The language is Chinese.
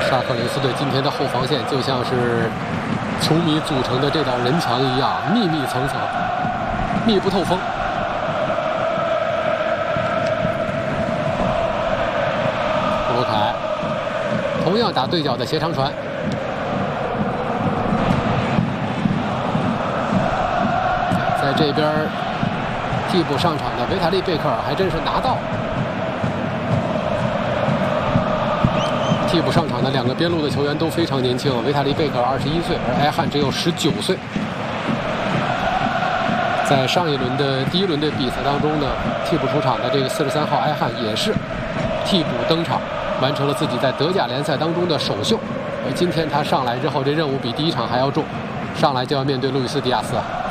沙克雷斯队今天的后防线就像是球迷组成的这道人墙一样，密密层层，密不透风。布鲁凯同样打对角的斜长传，在这边替补上场的维塔利·贝克尔还真是拿到。替补上场的2个边路的球员都非常年轻，维塔利·贝克尔21岁，而埃汉只有19岁。在上一轮的第1轮的比赛当中呢，替补出场的这个43号埃汉也是替补登场，完成了自己在德甲联赛当中的首秀。而今天他上来之后，这任务比第1场还要重，上来就要面对路易斯·迪亚斯。